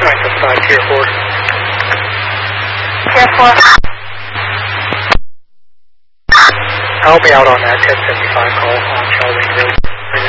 975 Tier 4. Tier 4. Help me out on that 1075 call on Charlie Road.